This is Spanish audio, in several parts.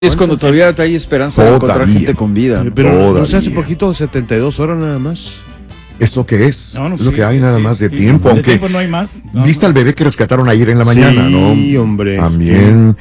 Es cuando todavía hay esperanza de encontrar gente con vida. Pero no sé, hace poquito, 72 horas nada más. Es lo que es. No, es lo que hay nada más de tiempo. De Aunque tiempo no hay más. ¿viste al bebé que rescataron ayer en la mañana, no? Sí, hombre. También.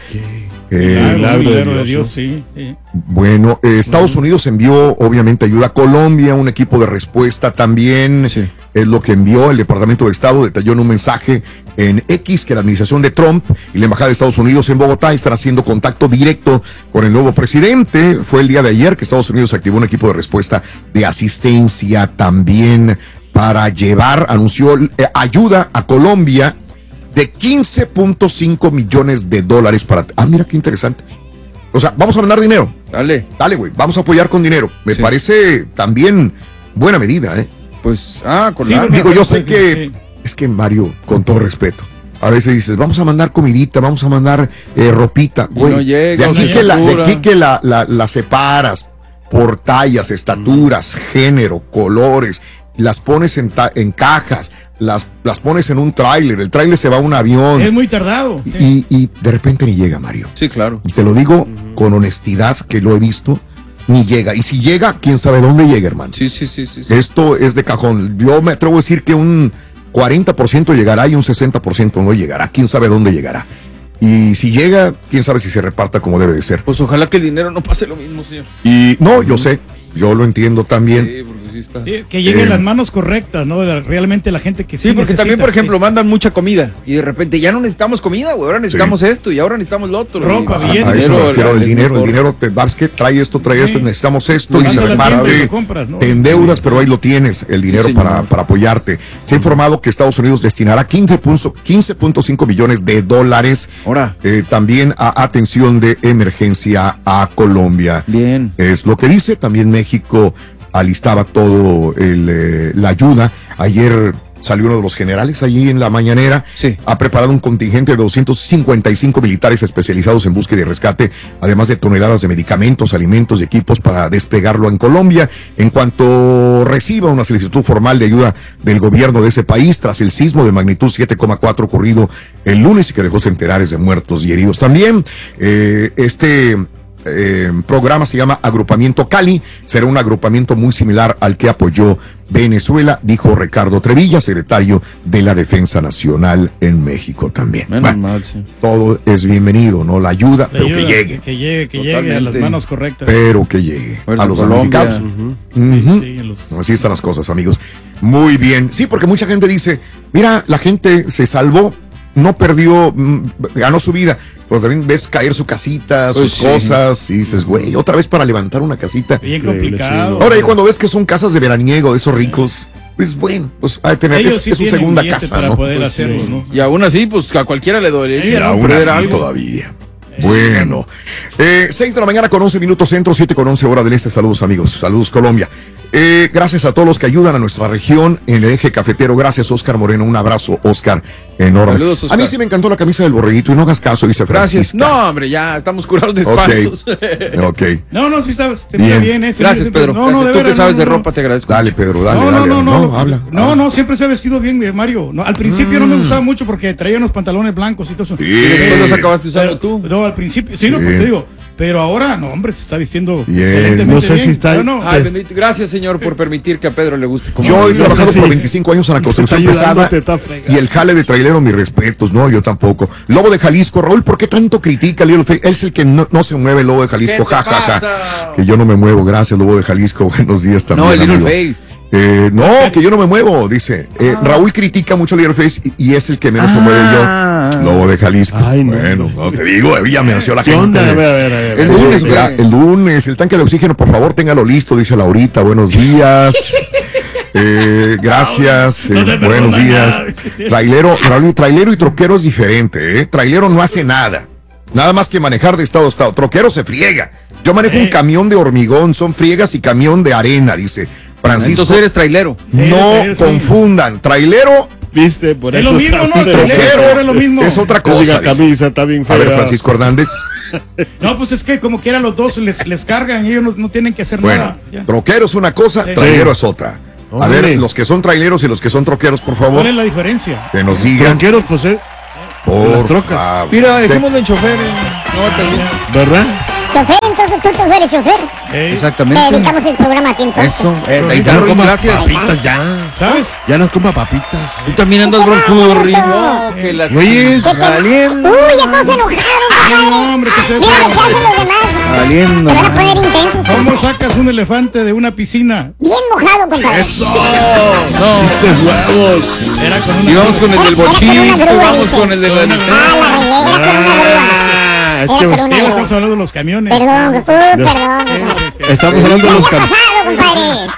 Milagro de Dios, sí. Bueno, Estados Unidos envió obviamente ayuda a Colombia, un equipo de respuesta también. Sí. Es lo que envió el Departamento de Estado, detalló en un mensaje en X que la administración de Trump y la Embajada de Estados Unidos en Bogotá están haciendo contacto directo con el nuevo presidente. Fue el día de ayer que Estados Unidos activó un equipo de respuesta de asistencia también para llevar, anunció ayuda a Colombia de $15.5 millones para... Ah, mira qué interesante. O sea, vamos a mandar dinero. Dale, güey, vamos a apoyar con dinero. Me Sí. parece también buena medida, ¿eh? pues, con Sí, la... porque- Digo, yo sé que... Sí. Es que, Mario, con todo respeto, a veces dices, vamos a mandar comidita, vamos a mandar ropita. Güey, no llega, de aquí no que la separas por tallas, estaturas, género, colores, las pones en cajas, las pones en un tráiler, el tráiler se va a un avión Es muy tardado. y de repente ni llega, Mario. Sí, claro. Y te lo digo con honestidad, que lo he visto, ni llega. Y si llega, quién sabe dónde llega, hermano. Sí. Esto es de cajón. Yo me atrevo a decir que un 40% llegará y un 60% no llegará. Quién sabe dónde llegará. Y si llega, quién sabe si se reparta como debe de ser. Pues ojalá que el dinero no pase lo mismo, señor. Y no, yo sé, yo lo entiendo también. Sí, porque sí está... Que lleguen las manos correctas, ¿no? Realmente la gente que Sí, porque necesita, también, por ejemplo, mandan mucha comida y de repente ya no necesitamos comida, güey, ahora necesitamos esto y ahora necesamos lo otro. Ropa, Y- billetes. A eso me refiero, el dinero. mejor. El dinero, vas que trae esto, necesitamos esto y Vas se a la tienda y reparte. lo compras, ¿no? Te endeudas, pero ahí lo tienes, el dinero Sí, para señor. apoyarte. Se ha informado que Estados Unidos destinará 15.5 millones de dólares Ahora. también a atención de emergencia a Colombia. Bien. Es lo que dice. También México alistaba todo la ayuda. Ayer salió uno de los generales allí en la mañanera. Sí. Ha preparado un contingente de 255 militares especializados en búsqueda y rescate, además de toneladas de medicamentos, alimentos y equipos para desplegarlo en Colombia. En cuanto reciba una solicitud formal de ayuda del gobierno de ese país tras el sismo de magnitud 7,4 ocurrido el lunes y que dejó centenares de muertos y heridos. También programa se llama Agrupamiento Cali, será un agrupamiento muy similar al que apoyó Venezuela, dijo Ricardo Trevilla, secretario de la Defensa Nacional en México también. Menos mal, sí. Todo es bienvenido, ¿no? La ayuda, La pero ayuda, que llegue. Que llegue Totalmente. a las manos correctas. Pero que llegue Fuerza a los Colombia. damnificados. Sí, en los- Así están las cosas, amigos. Muy bien. Sí, porque mucha gente dice, mira, la gente se salvó, no perdió, ganó su vida. Pero también ves caer su casita, sus sí. cosas, y dices, güey, otra vez para levantar una casita. Bien Increíble, complicado. sí. Ahora, y cuando ves que son casas de veraniego de esos ricos, pues bueno, pues ha de tener, Ellos es sí su tienen segunda billete casa, para ¿no? poder Pues hacerlo, sí. ¿no? Y aún así, pues a cualquiera le dolería, Y ¿no? aún Perder así algo. todavía. Bueno, 6 de la mañana con 11 minutos centro, 7 con 11 hora del este. Saludos, amigos. Saludos, Colombia. Gracias a todos los que ayudan a nuestra región en el eje cafetero. Gracias, Oscar Moreno. Un abrazo, Oscar, enorme. Saludos, Oscar. A mí sí me encantó la camisa del borreguito y no hagas caso, dice Gracias. Francisca. No, hombre, ya estamos curados de espantos. Ok. No, sí está Bien. bien. Sí, Gracias, sí, Pedro. No, Gracias. de Tú que veras, sabes no, de no. ropa, te agradezco. Dale, Pedro, dale, No, dale. no, habla. No, siempre se ha vestido bien de Mario. No, al principio no me gustaba mucho porque traía unos pantalones blancos y todo eso. Sí. Y después los acabaste usando tú. No, al principio, sí, no, Sí. pues te digo. Pero ahora, no, hombre, se está vistiendo Bien. excelentemente No sé bien. si está- No, no. Ay, bendito. Gracias, señor, por permitir que a Pedro le guste. Como Yo he No trabajado sé si- por 25 años en la construcción Te está ayudando, pesada te está fregando. y el jale de trailero, mis respetos, no, yo tampoco. Lobo de Jalisco, Raúl, ¿por qué tanto critica a Little Face? Él es el que no se mueve, el Lobo de Jalisco, ¿Qué te jajaja. pasa? Que yo no me muevo, gracias, Lobo de Jalisco, buenos días también. No, el Little amigo. Face. No, que yo no me muevo, dice. Raúl critica mucho a Little Face y es el que menos se mueve yo. Lobo de Jalisco. Ay, no. Bueno, no te digo, ya me nació la ¿Qué gente. onda? A ver. El lunes, güey. El lunes, el tanque de oxígeno, por favor, téngalo listo, dice Laurita. Buenos días. Gracias. No te Buenos perdona días. nada. Trailero, Raúl, trailero y troquero es diferente, ¿eh? Trailero no hace nada. Nada más que manejar de estado a estado. Troquero se friega. Yo manejo un camión de hormigón, son friegas y camión de arena, dice Francisco. Entonces eres trailero. No Sí. confundan. Trailero, ¿Viste? Por Es eso lo mismo, ¿no? sabe. troquero, es lo mismo. es otra Que diga cosa. dice. camisa, está bien A ver, fea. Francisco Hernández. No, pues es que como quiera los dos les cargan y ellos no tienen que hacer Bueno, nada. Ya. troquero es una cosa, Sí. trailero es otra. A Hombre. ver, los que son traileros y los que son troqueros, por favor, ¿Cuál es la diferencia? que nos digan, Tranquero, pues, por las trocas. favor. Mira, dejémoslo en chofer. No batalles. ¿verdad? Chofer, entonces tú eres chofer. Te Exactamente. dedicamos el programa a ti entonces. Eso, Ya no Darwin, comas gracias. papitas ya. ¿Sabes? Ya no comas papitas. Tú también andas broncorri, no, que la Luis. valiendo. Uy, ya todos se enojaron, Ay, compadre. no, hombre, ¿qué es eso? Mira lo que hacen los demás. Valiendo. Te van a poner intensos. ¿Cómo sacas un elefante de una piscina? Bien mojado, compadre. ¡Eso! No, ¡Diste huevos! Era con una... y vamos con el del Era con una bochito, grúa, vamos dice. con el de la Ah, la regué, era con una grúa. Ah, es Era que con una grúa. Estamos hablando de los camiones. Perdón, perdón. compadre. estamos hablando de los ¿Qué ha camiones. pasado, compadre?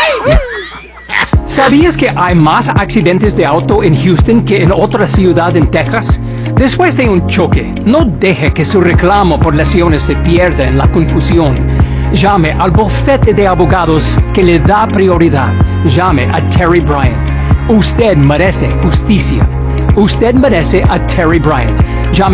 ¿Sabías que hay más accidentes de auto en Houston que en otra ciudad en Texas? Después de un choque, no deje que su reclamo por lesiones se pierda en la confusión. Llame al bufete de abogados que le da prioridad. Llame a Terry Bryant. Usted merece justicia. Usted merece a Terry Bryant. Llame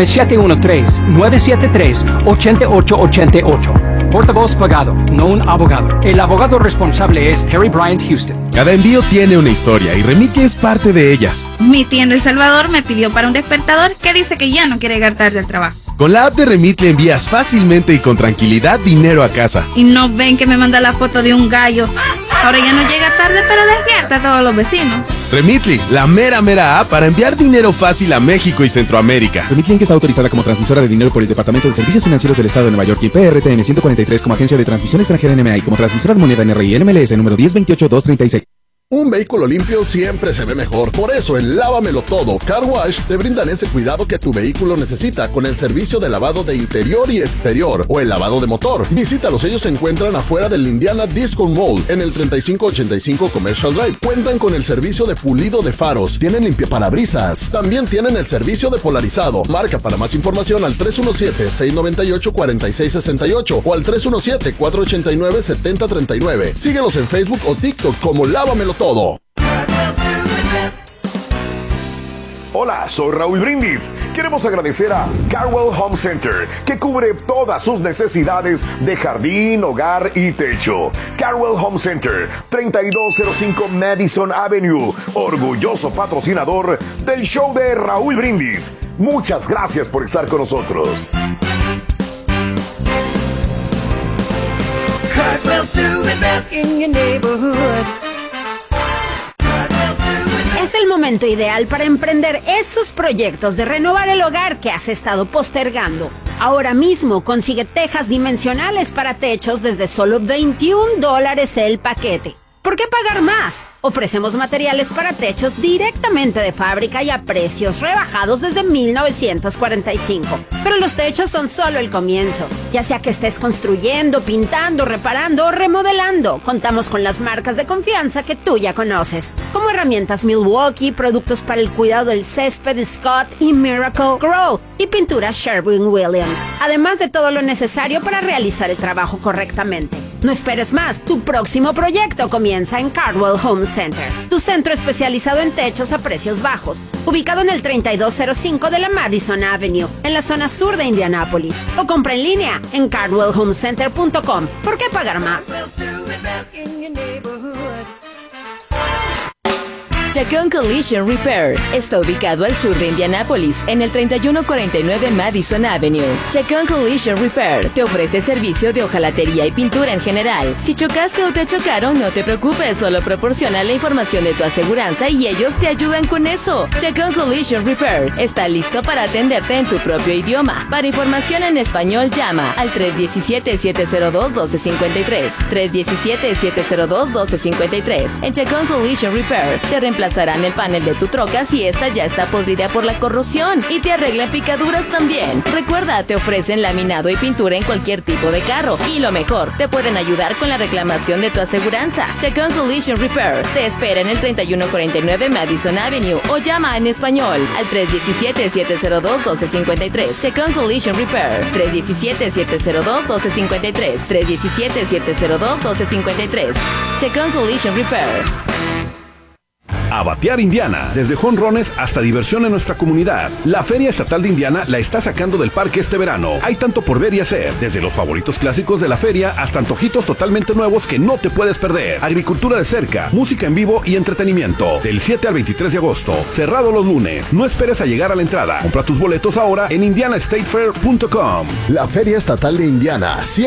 713-973-8888. Portavoz pagado, no un abogado. El abogado responsable es Terry Bryant Houston. Cada envío tiene una historia y Remitly es parte de ellas. Mi tía en El Salvador me pidió para un despertador que dice que ya no quiere llegar tarde al trabajo. Con la app de Remitly envías fácilmente y con tranquilidad dinero a casa. Y no ven que me manda la foto de un gallo. Ahora ya no llega tarde, pero despierta a todos los vecinos. Remitly, la mera app para enviar dinero fácil a México y Centroamérica. Remitly Inc. está autorizada como transmisora de dinero por el Departamento de Servicios Financieros del Estado de Nueva York y PRTN 143 como agencia de transmisión extranjera NMI como transmisora de moneda NRI NMLS número 1028236. Un vehículo limpio siempre se ve mejor. Por eso en Lávamelo Todo Car Wash te brindan ese cuidado que tu vehículo necesita con el servicio de lavado de interior y exterior o el lavado de motor. Visítalos, ellos se encuentran afuera del Indiana Discount Mall en el 3585 Commercial Drive. Cuentan con el servicio de pulido de faros, tienen limpiaparabrisas, también tienen el servicio de polarizado. Marca para más información al 317-698-4668 o al 317-489-7039. Síguelos en Facebook o TikTok como Lávamelo Todo. Hola, soy Raúl Brindis. Queremos agradecer a Carwell Home Center, que cubre todas sus necesidades de jardín, hogar y techo. Carwell Home Center, 3205 Madison Avenue, orgulloso patrocinador del show de Raúl Brindis. Muchas gracias por estar con nosotros. Cartwell's doing best in your neighborhood. Es el momento ideal para emprender esos proyectos de renovar el hogar que has estado postergando. Ahora mismo consigue tejas dimensionales para techos desde solo $21 el paquete. ¿Por qué pagar más? Ofrecemos materiales para techos directamente de fábrica y a precios rebajados desde 1945. Pero los techos son solo el comienzo. Ya sea que estés construyendo, pintando, reparando o remodelando, contamos con las marcas de confianza que tú ya conoces, como herramientas Milwaukee, productos para el cuidado del césped Scott y Miracle Grow, y pinturas Sherwin-Williams, además de todo lo necesario para realizar el trabajo correctamente. No esperes más, tu próximo proyecto comienza en Cartwell Home Center, tu centro especializado en techos a precios bajos, ubicado en el 3205 de la Madison Avenue, en la zona sur de Indianápolis, o compra en línea en cardwellhomecenter.com. ¿Por qué pagar más? Chacón Collision Repair está ubicado al sur de Indianápolis, en el 3149 Madison Avenue. Chacón Collision Repair te ofrece servicio de hojalatería y pintura en general. Si chocaste o te chocaron, no te preocupes, solo proporciona la información de tu aseguranza y ellos te ayudan con eso. Chacón Collision Repair está listo para atenderte en tu propio idioma. Para información en español, llama al 317-702-1253. 317-702-1253. En Chacón Collision Repair te reemplazarán el panel de tu troca si esta ya está podrida por la corrosión y te arreglan picaduras también. Recuerda, te ofrecen laminado y pintura en cualquier tipo de carro y lo mejor, te pueden ayudar con la reclamación de tu aseguranza. Chacón Collision Repair te espera en el 3149 Madison Avenue o llama en español al 317-702-1253. Chacón Collision Repair 317-702-1253. 317-702-1253. Chacón Collision Repair. a batear Indiana, desde jonrones hasta diversión en nuestra comunidad. La Feria Estatal de Indiana la está sacando del parque este verano. Hay tanto por ver y hacer, desde los favoritos clásicos de la feria hasta antojitos totalmente nuevos que no te puedes perder. Agricultura de cerca, música en vivo y entretenimiento. Del 7 al 23 de agosto, cerrado los lunes. No esperes a llegar a la entrada. Compra tus boletos ahora en indianastatefair.com. La Feria Estatal de Indiana